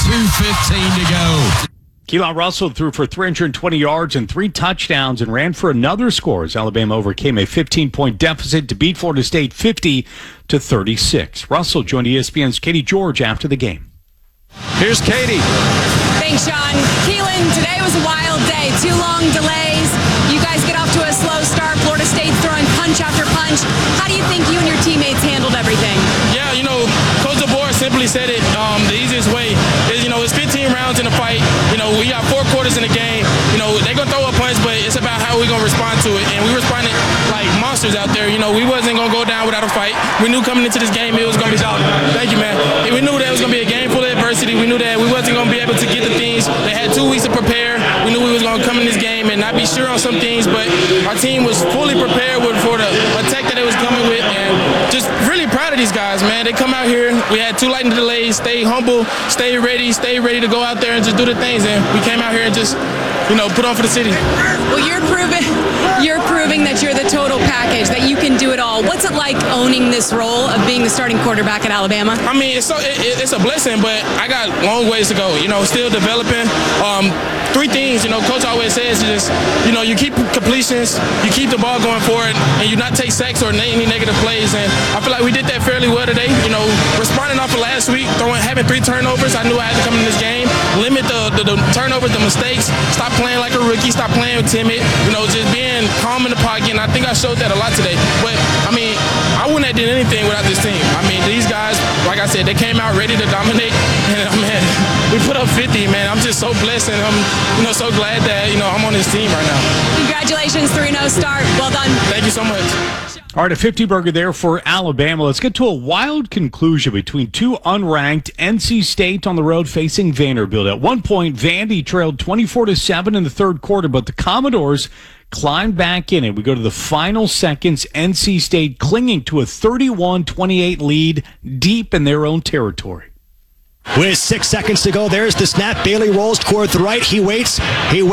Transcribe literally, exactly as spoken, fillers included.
two fifteen to go. Keelan Russell threw for three hundred twenty yards and three touchdowns and ran for another score as Alabama overcame a fifteen-point deficit to beat Florida State fifty to thirty-six. Russell joined E S P N's Katie George after the game. Here's Katie. Thanks, Sean. Keelan, today was a wild day. Two long delays. You guys get off to a slow start. Florida State's throwing punch after punch. How do you think you and your teammates handled everything? Yeah, you know, Coach DeBoer simply said it. Um, the easiest way is, you know, it's fifteen rounds in a fight. You know, we got four quarters in the game. You know, they're going to throw a punch, but it's about how we're going to respond to it. And we responded like monsters out there. You know, we wasn't going to go down without a fight. We knew coming into this game it was going to be solid. Thank you, man. And we knew that it was going to be a game full of adversity. We knew that we wasn't going to be able to get the things. They had two weeks to prepare. We knew we was going to come in this game and not be sure on some things, but our team was fully prepared with, for the attack that it was coming with, and just really proud of these guys, man. They come out here. We had two lightning delays. Stay humble, stay ready, stay ready to go out there and just do the things. And we came out here and just, you know, put on for the city. Well, you're proving, you're proving that you're the total package, that you can do it all. What's it like owning this role of being the starting quarterback at Alabama? I mean, it's so, it, it's a blessing, but I got long ways to go. You know, still developing. Um, three things, you know, Coach always says is, you know, you keep completions, you keep the ball going forward, and you not take sacks or any negative plays. And I feel like we did that fairly well today. You know, responding off of last week, throwing, having three turnovers. I knew I had to come in this game, limit the, the, the turnovers, the mistakes, stop playing like a rookie, stop playing timid, you know, just being calm in the pocket. And I think I showed that a lot today. But, I mean, I wouldn't have done anything without this team. I mean, these guys, like I said, they came out ready to dominate. And, man, we put up fifty, man. I'm just so blessed, and I'm, you know, so glad that, you know, I'm on this team right now. Congratulations, three oh start. Well done. Thank you so much. All right, a fifty burger there for Alabama. Let's get to a wild conclusion between two unranked. N C State on the road facing Vanderbilt. At one point, Vandy trailed twenty-four to seven in the third quarter, but the Commodores climbed back in it. We go to the final seconds. N C State clinging to a thirty-one twenty-eight lead deep in their own territory. With six seconds to go, there's the snap. Bailey rolls toward the right. He waits. He waits.